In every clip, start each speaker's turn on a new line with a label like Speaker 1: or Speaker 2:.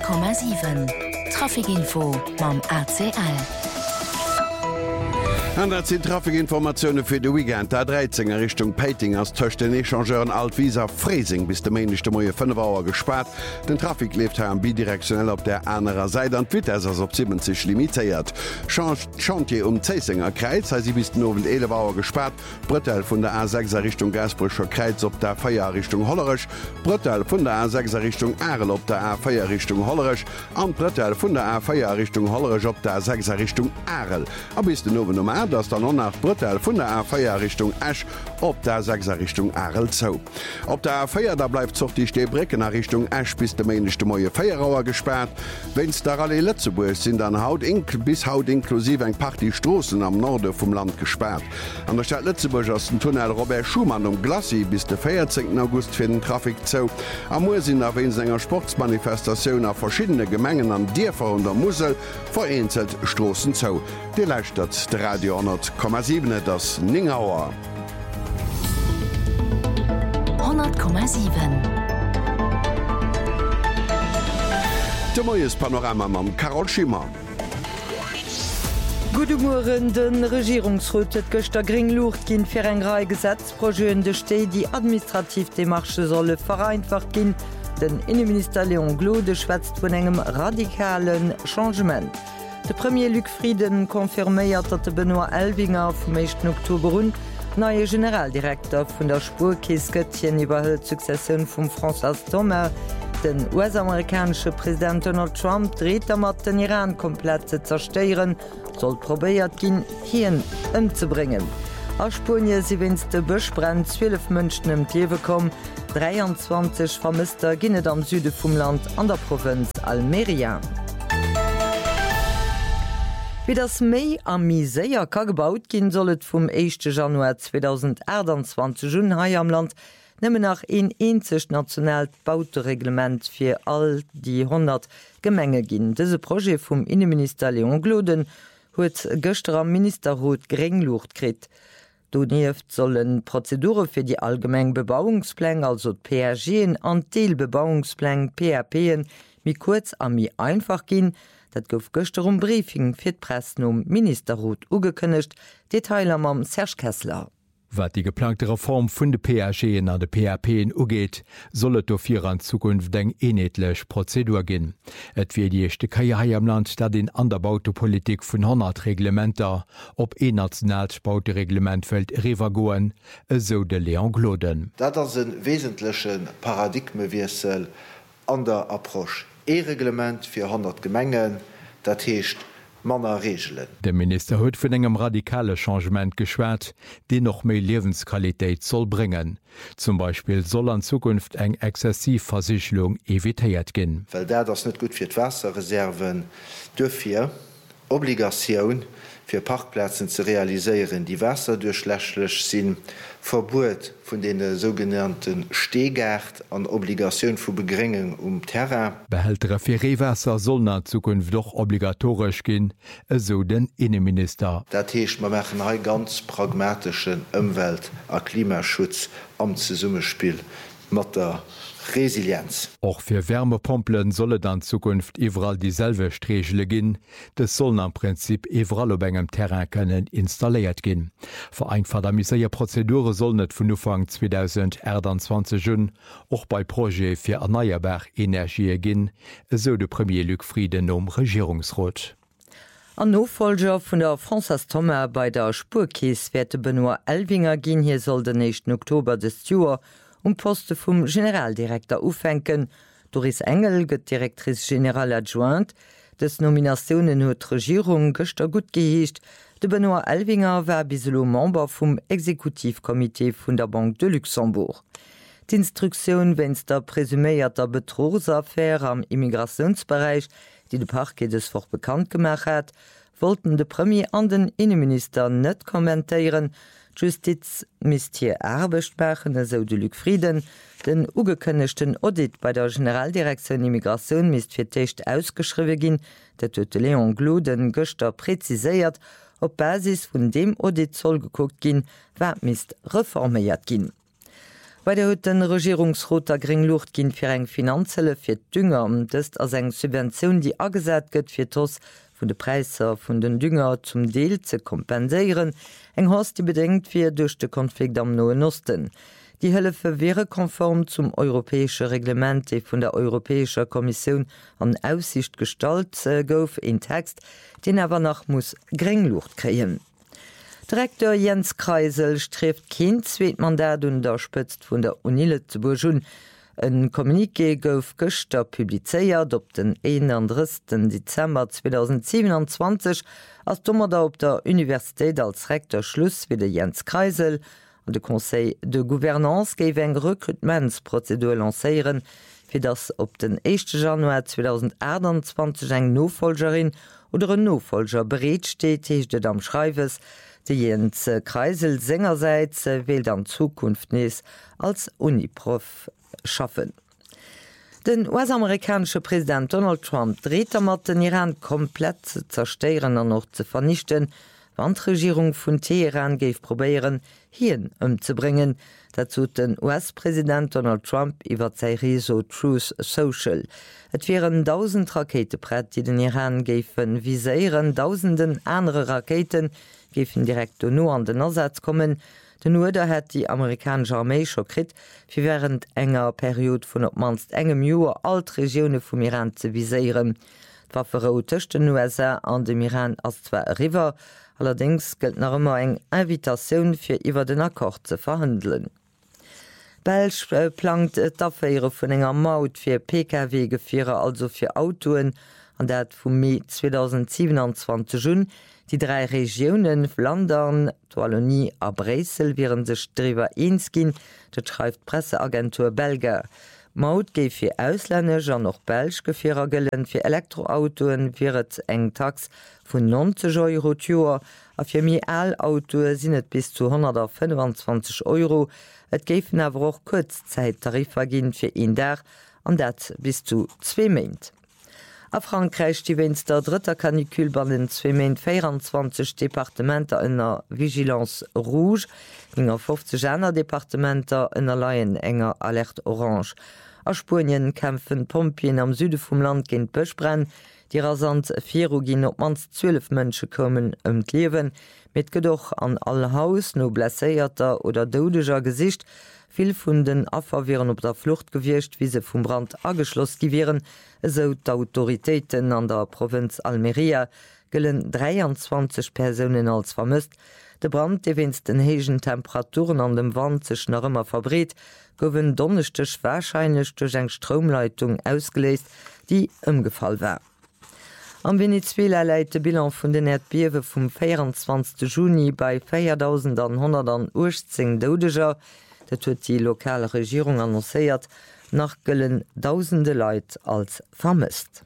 Speaker 1: 100,7 Trafikinfo mam ACL.
Speaker 2: Und das sind Trafikinformationen für den Weekend. Der 13er Richtung Peiting als töcht den Echangeuren Altvisa Freising bis der Männlichste Moje 5 Uhr gespart. Den Trafik lebt hier bidirektionell auf der anderen Seite und wird also auf 70 limitiert. Chantier Zeisinger Kreuz, heißt sie bis den Abend 11 Uhr gespart. Brüttel von der A6er Richtung Gasbrücher Kreuz auf der Feier Richtung Hollerisch. Brüttel von der A6er Richtung Arel auf der A4 Richtung Hollerisch. Und Brüttel von der A4 Richtung Hollerisch auf der A6er Richtung Arel. Aber bis den Abend Nummer dass dann noch nach Brüttel von der A4 Richtung Esch op der 6er Richtung Arel zo. Op der A4 da bleibt zocht die Stehbrecke nach Richtung Esch bis der Männlichste Moje 4 Uhr gesperrt. Wenn's der Rallye Lützeburg sind dann bis haut inklusive eng Pacht die Straßen am Norden vom Land gesperrt. An der Stadt Lützeburg aus dem Tunnel Robert Schumann Glassi bis der 14. August für den Trafik zo. Am Moor sind auf en Sänger Sportsmanifestation auf verschiedene Gemengen an Dierfer und der Musel vereinzelt Straßen zo. Die Leistadt der Radio 100,7 das Ningauer.
Speaker 1: 100,7
Speaker 2: De moies Panorama am Carol Schimmer.
Speaker 3: Gudemorgen den Regierungsrat huet gëster Gringlucht ginn fir eng Rei Gesetzprojeun de Stei, die administrativ Demarche solle vereinfacht ginn. Den Innenminister Leon Glode schwätzt vun engem radikalen Changement. De Premier Luc Frieden konfirméiert, dat de Benoit Elvinger vom 1. Oktober rund neue Generaldirektor vun der Spurkiesgëttchen iwwerhëlt Succession vum François Thomas. Den US-amerikanische Präsident Donald Trump dreht mat den Iran komplett ze zersteieren, soll probéiert ginn hien ëmzubringen. A Spurnie si winste Bëchbrenn 12 Mënschen em Liewe kom, 23 Vermisster ginnet am Süde vum Land an der Provinz Almeria. Wie das méi am Miséier ka gebaut ginn sollet vum 1. Januar 2021 Hai am Land nëmmen nach en enzech national Bautereglement fir all die 100 Gemenge ginn. Dëse Projekt vum Innenminister Leon Gloden huet gëster am Ministerrot Gringlucht krit. Donieft sollen Prozedure fir die allgemeng Bebauungspläng, also PRG an Teilbebauungspläng PRPen mi kurz a mi einfach ginn. Dat gouf gëster Briefing fir d'Pressen Ministerrot ugekënnecht, Detailer am Serge Kessler.
Speaker 4: Wat die geplante Reform vun de PRG an de PRPen ugeet, sollet dofir an Zukunft eng enetlech Prozedur ginn. Et wie die echte Kaier am Land, dat den an der Bautepolitik vun 100 Reglementer op nationalt Bautereglement fällt River goen, eso de Leon Gloden.
Speaker 5: Dat ass een wesentlichen Paradigmewiesel an der Approche. E-Reglement fir 100 Gemengen, dat heescht Manner Regelen.
Speaker 4: Der Minister huet vun engem radikale Changement geschwert, de noch méi Lebensqualitéit soll bringen. Zum Beispiel soll an Zukunft eng Exzessivversichlung evitéiert ginn.
Speaker 5: Well der das net gut fir d'Wasserreserven dëfir Obligatioun fir Parkplätzen ze realiseieren, die Wasser durchlächlech sinn, Verbot vun de sogenannten Stehgärt an Obligationun vu Begringen Terrain.
Speaker 4: Behältere fir Rewässer sollen an Zukunft doch obligatorisch ginn, eso den Innenminister.
Speaker 5: Dat heecht ma mechen hai ganz pragmatischen Umwelt- a Klimaschutz am Zusammenspiel mat der Resilienz.
Speaker 4: Auch für Wärmepompen solle dann Zukunft überall dieselbe Stregelle gehen. Das sollen am Prinzip überall auf engem Terrain können installiert gehen. Vereinfachter Prozedur soll nicht von Anfang 2021 schon auch bei Projekten für erneuerbare Energie gehen, so der Premier Luc Frieden Regierungsrat.
Speaker 3: An Nachfolger von der François Thomas bei der Spurkies wird Benoit Elvinger gehen. Hier soll den 1. Oktober des Jahres Poste vum Generaldirektor ufenken. Doris Engel gëtt Direktrice General Adjoint. Des Nominationen huet Regierung gëster gut geheescht. De Benoit Elvinger war biselo Member vum Exekutivkomitee vun der Banque de Luxembourg. D'Instruktion wenns der presüméierter Betrogsaffaire am Immigrationsbereich, die de Parquet des Fort bekannt gemacht hat, wollten de Premier an den Innenminister net kommentieren. Justiz misst hier Arbeitsprachen, so de Luc Frieden. Den ugekönnechten Audit bei der Generaldirektion Immigration misst fir Techt ausgeschrieben gin, dat huet Leon Gloden gëster präziséiert, op Basis vun dem Audit soll geguckt gin, wat misst reforméiert gin. Bei der huet den Regierungsroter Gringlucht ginn fir eng Finanzelle fir Dünger dëst ass eng Subventionun, die agesät gëtt fir tos vun de Preiser vun den Dünger zum Deel ze kompenéieren, eng Haus die bedenkt fir duch de Konflikt am Noen Osten. Die Hëllefe wäre konform zum europäesche Reglement e vun der Europäescher Kommission an Aussicht stalt gouf en Text, den awer nach muss Gringlucht kreien. Direktor Jens Kreisel streft kind Zweetmandat und der spëtzt vun der Unile zu Bourgoun. Ein Kommuniqué gouf gëchter publizeiert op den 31. Dezember 2027 als dummer da op der Universität als Rektor Schluss wie de Jens Kreisel an de Conseil de Gouvernance géif eng Recruitmentsprozedur lacéieren, fir das op den 1. Januar 2021 eng Nofolgerin oder een Nofolger bereet steet hiechtet am Schreiwes, de Jens Kreisel sengerseits wählt an Zukunft nees als Uniprof schaffen. Den US-amerikanische Präsident Donald Trump dreht mat den Iran komplett zu zersteieren an noch zu vernichten, wann die Regierung vun Teheran geif probieren, hien umzubringen. Dazu den US-Präsident Donald Trump iwwer sei Reso Truth Social. Et wären 1000 Raketebrett, die den Iran gefen viséieren, tausenden andere Raketen gefen direkt no an den Ersatz kommen. Den Uder hat die amerikanische Armee schon krit, fir während enger Periode vun op manst engem Joer alt Regione vum Iran ze viséieren. D'Waffe tëchten USA an dem Iran as zwar River, allerdings gëlt nach immer eng Invitationun fir iwwer den Akkord ze verhandeln. Belsch plant d'Afféiere vun enger Maut fir PKW-Gefierer, also fir Autoen, an dat vum Mai 2027 Jun. Die 3 Regionen Flandern, Wallonie a Bresel wären sech drüber eins gin, dat schreibt Presseagentur Belger. Maut geif fir auslänneg an noch Belsch Gefierer gëllen, fir Elektroautoen wäret eng Tax vun 90 € Joer, a fir Mialautoe sinnet bis zu 125 €. Et géifen awer och Kurzzeittarifer ginn fir een Dach, an dat bis zu 2 Meint. A Frankreich die wennst der dritter Kanikül bei den 24 Departementer ënner Vigilance Rouge, enger 50 Äner Departementer ënner Leiien enger Alert Orange. A Spurien kämpfen Pompien am Süde vum Land géint Pëchbrenn, die rasant Virugin op mans 12 Mënsche kommen d'Liewen, mit gedoch an all Haus no blesséierter oder doudeger Gesicht. Vill vun den Affer wären op der Flucht gewircht, wie se vum Brand ageschloss giwieren, eso d'Autoritéiten an der Provinz Almeria gëllen 23 Personen als vermëst. De Brand, de wennst den hegen Temperaturen an dem Wand sech nach ëmmer verbreet, gowen donnechtech warscheinlech duch eng Stromleitung ausgeleest, die ëmgefall war. Am Venezuela läit de Bilan vun den Erdbiewe vum 24. Juni bei 4.118 Doudeger, dat huet die lokale Regierung annoncéiert, nach gëllen tausende Leiit als vermisst.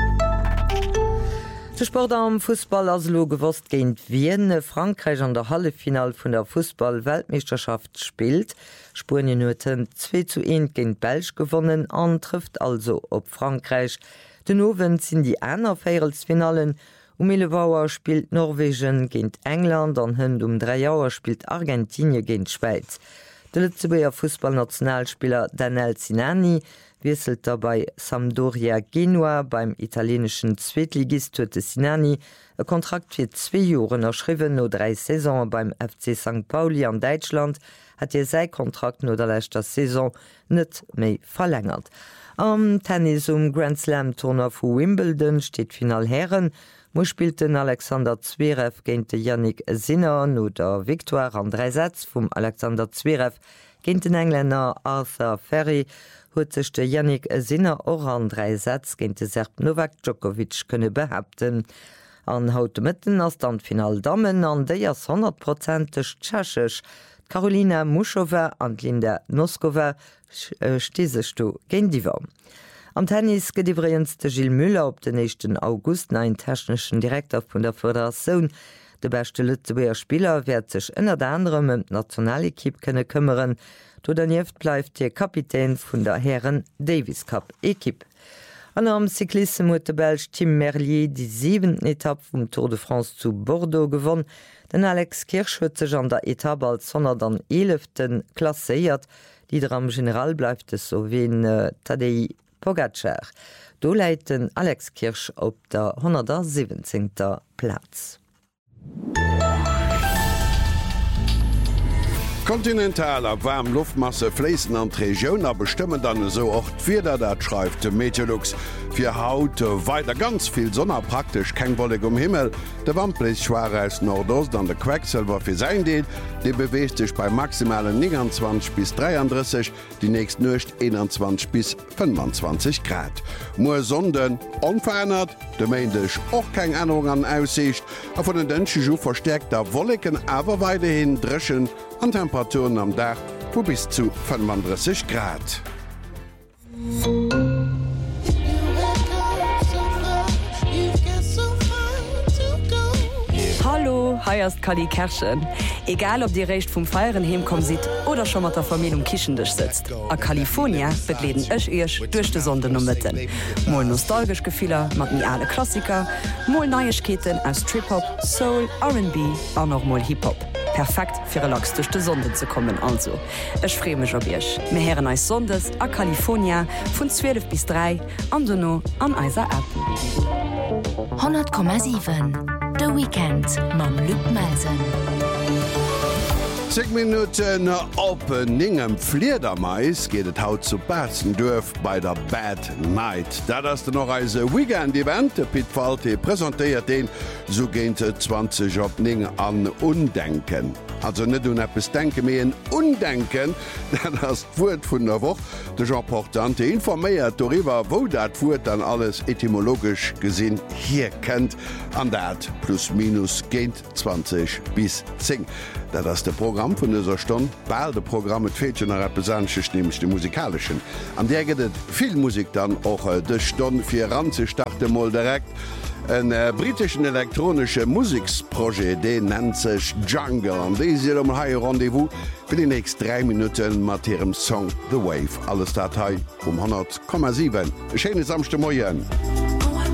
Speaker 3: De Sport am Fußball as lo gewost géint Vienne, Frankreich an der Hallefinal vun der Fußball-Weltmeisterschaft spielt. Spurien hueten 2:1 géint Belsch gewonnen, antrifft also op Frankreich. Den Owen sinn die Äner Féielsfinalen. Um 11 spielt Norwegen géint England, an hënd 3 spielt Argentinië géint Schweiz. De Lützeburger Fußballnationalspieler Daniel Sinani wieselt dabei Sampdoria Genua beim italienischen Zweetligist huete Sinani e Kontrakt fir 2 Joren erschriwen no 3 Saison beim FC St. Pauli an Deutschland hat sei Kontrakt no der letzter Saison net méi verlängert. Am Tennis Grand Slam Turnier vu Wimbledon steht Final Herren. Mo spielten Alexander Zverev géint Yannick Sinner no der Victoire an 3 Sätz vum Alexander Zverev géint den Engländer Arthur Ferry huet sech de Yannick Sinner or an 3 Sätz géint de Serb Novak Djokovic kënne behaupten. An haute Mëtten ass dann Final Damen an déi ass 100%ig tschechech. Karolina Muschova an Linda Noskova stesech du géint Diwer. Am Tennis gediwriens de Gilles Müller op den 1. August ein technischen Direktor vun der Föderation. De beste Lützeburger Spieler werd sech ënner der anderem d Nationalekipp kënne kümmeren. Do daneft bleifft Dir Kapitän vun der Herren Davis Cup Ekipp. An am Cyclisme huet de Belg Tim Merlier die 7. Etappe vum Tour de France zu Bordeaux gewonnen. Den Alex Kirch huet sech an der Etappe als 111. klasséiert. Lieder am General bleibt es so wie Tadej Pogacar. Do leiten Alex Kirsch op der 117. Platz.
Speaker 2: Kontinentaler warm Luftmasse fleessen an Regioner bestimmen dann so ocht wieder dat schreibt de Meteorlux. Für Haut weiter ganz viel Sonne praktisch kein Wolleg Himmel. Der Wandblick schwar aus Nordost an der Quecksilber für sein Deal, die bewegt sich bei maximalen 29 bis 33, die nächst Nacht 21 bis 25 Grad. Nur Sonden unverändert, der Mensch auch keine Änderung an Aussicht, aber von den Dänsche Schuh verstärkter Wolken aber weiterhin dreschen an Temperaturen am Dach wo bis zu 35 Grad.
Speaker 6: Hallo, heierst Kali Kerschen. Egal ob die Recht vum Feieren hemkom sieht oder schon mat der Familie Kischendech sitzt. A California betleden ech ech durch de Sonde no mitten. Mol nostalgisch Gefehler mat mi alle Klassiker, Mol Neuigkeiten aus Trip-Hop, Soul, R&B an noch mal Hip-Hop. Perfekt fir relax durch de Sonde zu kommen also. Ech fremech op Ich. Me heren als Sondes a California vun 12 bis 3 an Donno an eiser App.
Speaker 1: 100,7 The Weekend mam Luc Melsen.
Speaker 2: 10 Minuten op engem Fledermeis geht et haut zu Berzendorf bei der Bad Night. Da das du noch als Weekend-Event Pit Falte präsentiert den so géint 20 op Ning an Undenken. Also net un es denke mé en Undenken, dann hast Wut vun der Woche de Jean Portante informéiert darüber, wo dat Wut dann alles etymologisch gesinn hier kennt, an dat plus minus géint 20 bis 10. Da das der Programm vun dieser Stunde, beide Programme Fädchen repräsentisch nämlich die musikalischen. An der geht viel Musik dann auch de Stunde 4 ranzustarten mal direkt. Ein britischen elektronische Musiksprojekt, den nennt sich Jungle. Und die ist um ein Rendezvous für die nächsten 3 Minuten mit ihrem Song The Wave. Alles Datei 100,7. Schönes Samstagmorgen.